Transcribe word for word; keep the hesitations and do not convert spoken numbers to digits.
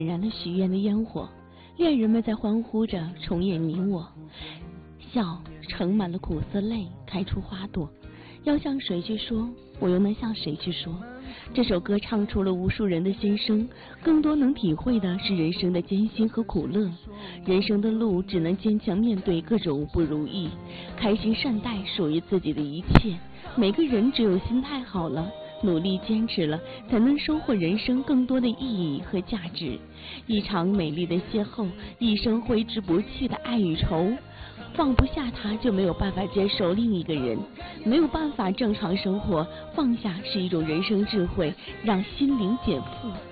点燃了许愿的烟火，恋人们在欢呼着重演你我，笑盛满了苦涩泪，开出花朵。要向谁去说，我又能向谁去说？这首歌唱出了无数人的心声，更多能体会的是人生的艰辛和苦乐。人生的路只能坚强面对各种不如意，开心善待属于自己的一切。每个人只有心态好了，努力坚持了，才能收获人生更多的意义和价值。一场美丽的邂逅，一生挥之不去的爱与愁。放不下他，就没有办法接受另一个人，没有办法正常生活。放下是一种人生智慧，让心灵减负。